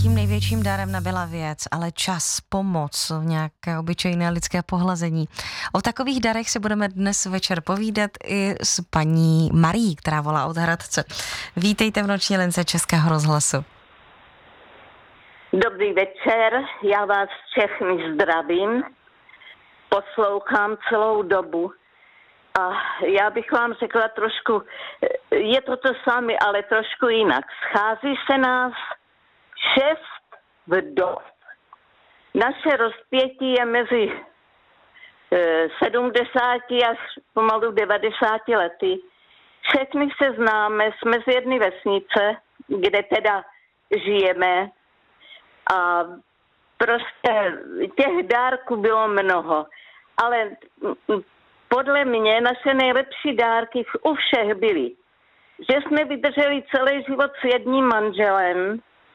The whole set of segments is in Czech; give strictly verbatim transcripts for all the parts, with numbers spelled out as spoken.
Tím největším darem nebyla věc, ale čas, pomoc, nějaké obyčejné lidské pohlazení. O takových darech si budeme dnes večer povídat i s paní Marií, která volá od Hradce. Vítejte v noční lince Českého rozhlasu. Dobrý večer, já vás všechny zdravím, poslouchám celou dobu a já bych vám řekla trošku, je to to samé, ale trošku jinak. Schází se nás šest vdov. Naše rozpětí je mezi sedmdesáti až pomalu devadesáti lety. Všechny se známe, jsme z jedné vesnice, kde teda žijeme. A prostě těch dárků bylo mnoho. Ale podle mě naše nejlepší dárky u všech byly, že jsme vydrželi celý život s jedním manželem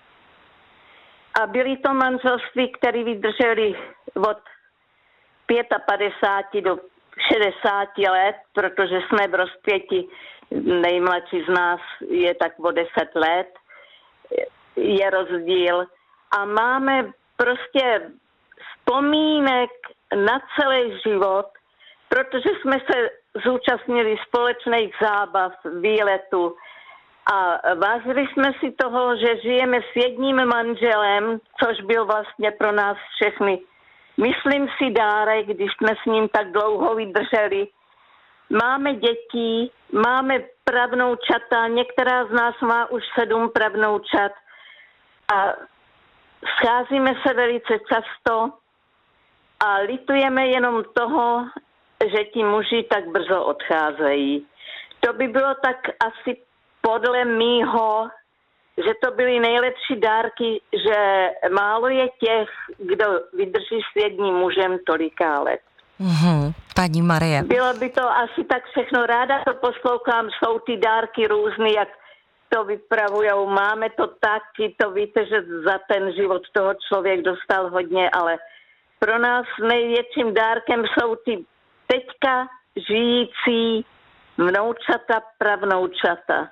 a byly to manželství, které vydrželi od padesát pět do šedesáti let, protože jsme v rozpěti, nejmladší z nás je tak o deset let, je rozdíl. A máme prostě vzpomínek na celý život, protože jsme se zúčastnili společných zábav, výletů a vážili jsme si toho, že žijeme s jedním manželem, což byl vlastně pro nás všechny, myslím si, dárek, když jsme s ním tak dlouho vydrželi. Máme děti, máme pravnoučata, některá z nás má už sedm pravnoučat a scházíme se velice často a litujeme jenom toho, že ti muži tak brzo odcházejí. To by bylo tak asi podle mýho, že to byly nejlepší dárky, že málo je těch, kdo vydrží s jedním mužem toliká let. Mm-hmm. Paní Marie. Bylo by to asi tak všechno. Ráda to poslouchám, jsou ty dárky různý, jak to vypravujou. Máme to taky, to víte, že za ten život toho člověk dostal hodně, ale pro nás největším dárkem jsou ty teďka žijící vnoučata, pravnoučata.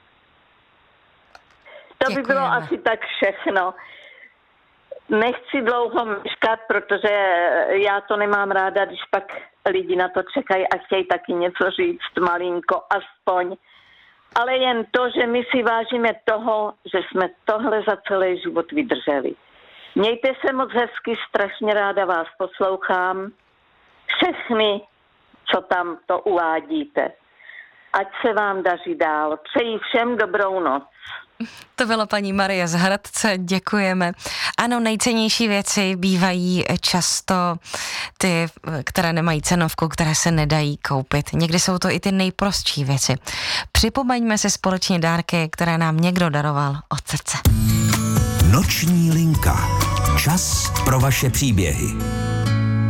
To by bylo asi tak všechno. Nechci dlouho myškat, protože já to nemám ráda, když pak lidi na to čekají a chtějí taky něco říct, malinko, aspoň. Ale jen to, že my si vážíme toho, že jsme tohle za celý život vydrželi. Mějte se moc hezky, strašně ráda vás poslouchám. Všechny, co tam to uvádíte. Ať se vám daří dál. Přeji všem dobrou noc. To byla paní Marie z Hradce, děkujeme. Ano, nejcennější věci bývají často ty, které nemají cenovku, které se nedají koupit. Někdy jsou to i ty nejprostší věci. Připomeňme si společně dárky, které nám někdo daroval od srdce. Noční linka. Čas pro vaše příběhy.